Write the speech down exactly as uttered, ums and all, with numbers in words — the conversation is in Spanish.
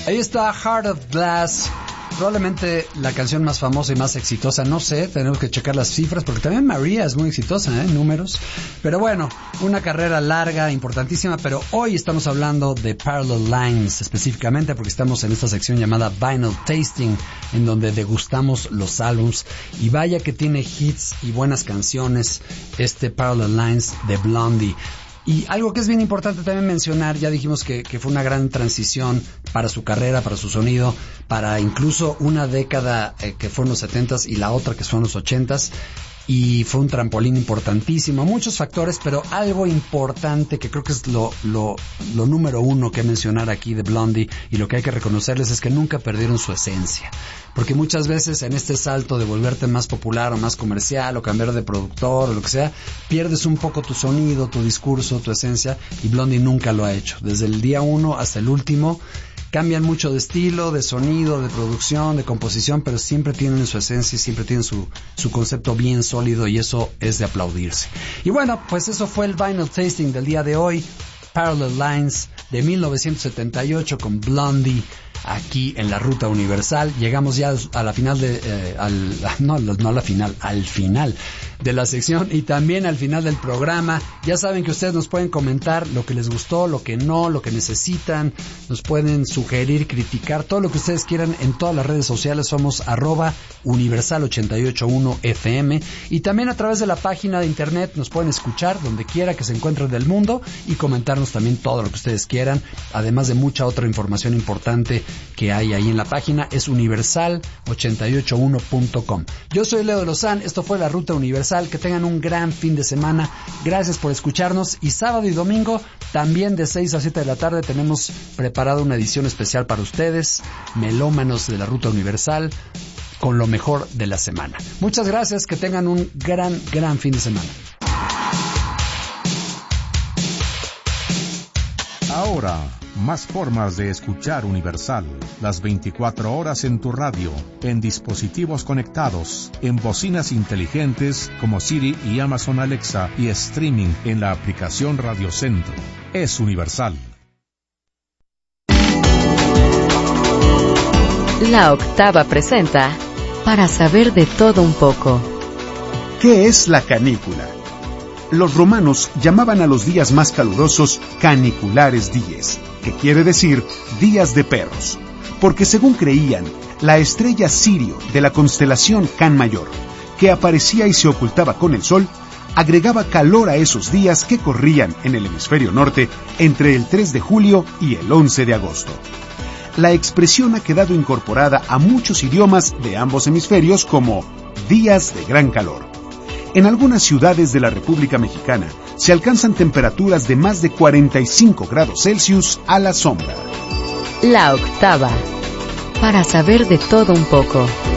Ahí está Heart of Glass, probablemente la canción más famosa y más exitosa, no sé, tenemos que checar las cifras, porque también María es muy exitosa, ¿eh? Números, pero bueno, una carrera larga, importantísima, pero hoy estamos hablando de Parallel Lines, específicamente porque estamos en esta sección llamada Vinyl Tasting, en donde degustamos los álbums, y vaya que tiene hits y buenas canciones, este Parallel Lines de Blondie. Y algo que es bien importante también mencionar, ya dijimos que, que fue una gran transición para su carrera, para su sonido, para incluso una década eh, que fue en los setentas y la otra que fue en los ochentas, y fue un trampolín importantísimo, muchos factores, pero algo importante que creo que es lo, lo, lo número uno que mencionar aquí de Blondie, y lo que hay que reconocerles es que nunca perdieron su esencia, porque muchas veces en este salto de volverte más popular o más comercial o cambiar de productor o lo que sea, pierdes un poco tu sonido, tu discurso, tu esencia, y Blondie nunca lo ha hecho, desde el día uno hasta el último. Cambian mucho de estilo, de sonido, de producción, de composición, pero siempre tienen su esencia y siempre tienen su, su concepto bien sólido, y eso es de aplaudirse. Y bueno, pues eso fue el Vinyl Tasting del día de hoy, Parallel Lines de mil novecientos setenta y ocho con Blondie, aquí en la Ruta Universal. Llegamos ya a la final de, eh, al, no, no a la final, al final de la sección y también al final del programa. Ya saben que ustedes nos pueden comentar lo que les gustó, lo que no, lo que necesitan, nos pueden sugerir, criticar, todo lo que ustedes quieran en todas las redes sociales. Somos arroba universal ochenta y ocho punto uno F M, y también a través de la página de internet nos pueden escuchar donde quiera que se encuentren del mundo y comentarnos también todo lo que ustedes quieran, además de mucha otra información importante que hay ahí en la página. Es universal ochenta y ocho punto uno punto com. Yo soy Leo de Lozán, esto fue la Ruta Universal. Que tengan un gran fin de semana, gracias por escucharnos, y sábado y domingo también de seis a siete de la tarde tenemos preparada una edición especial para ustedes, melómanos de la Ruta Universal, con lo mejor de la semana. Muchas gracias, que tengan un gran, gran fin de semana. Ahora, más formas de escuchar Universal, las veinticuatro horas en tu radio, en dispositivos conectados, en bocinas inteligentes como Siri y Amazon Alexa, y streaming en la aplicación Radio Centro. Es Universal. La Octava presenta Para saber de todo un poco. ¿Qué es la canícula? Los romanos llamaban a los días más calurosos caniculares dies, que quiere decir días de perros, porque según creían, la estrella Sirio de la constelación Can Mayor, que aparecía y se ocultaba con el sol, agregaba calor a esos días que corrían en el hemisferio norte entre el tres de julio y el once de agosto. La expresión ha quedado incorporada a muchos idiomas de ambos hemisferios como días de gran calor. En algunas ciudades de la República Mexicana se alcanzan temperaturas de más de cuarenta y cinco grados Celsius a la sombra. La Octava, para saber de todo un poco.